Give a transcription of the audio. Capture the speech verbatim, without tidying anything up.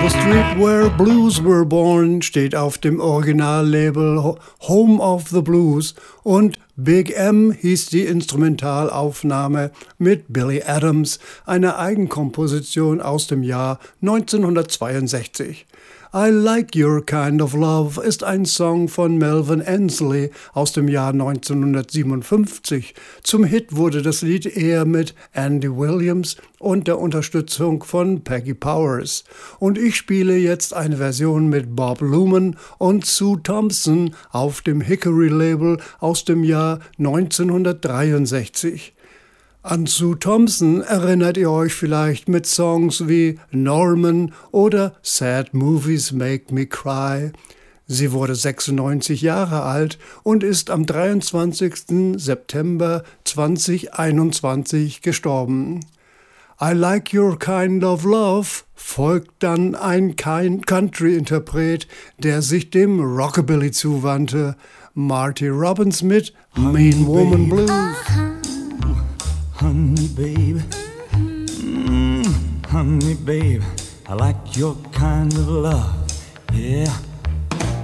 The Street Where Blues Were Born steht auf dem Originallabel Home of the Blues und Big M hieß die Instrumentalaufnahme mit Billy Adams, einer Eigenkomposition aus dem Jahr neunzehnhundertzweiundsechzig. I Like Your Kind of Love ist ein Song von Melvin Ansley aus dem Jahr neunzehnhundertsiebenundfünfzig. Zum Hit wurde das Lied eher mit Andy Williams und der Unterstützung von Peggy Powers. Und ich spiele jetzt eine Version mit Bob Luman und Sue Thompson auf dem Hickory-Label aus dem Jahr neunzehnhundertdreiundsechzig. An Sue Thompson erinnert ihr euch vielleicht mit Songs wie Norman oder Sad Movies Make Me Cry. Sie wurde sechsundneunzig Jahre alt und ist am dreiundzwanzigsten September zweitausendeinundzwanzig gestorben. I Like Your Kind of Love folgt dann ein Country-Interpret, der sich dem Rockabilly zuwandte, Marty Robbins mit Mean Woman Blues. Honey, babe, mm, honey, babe, I like your kind of love, yeah.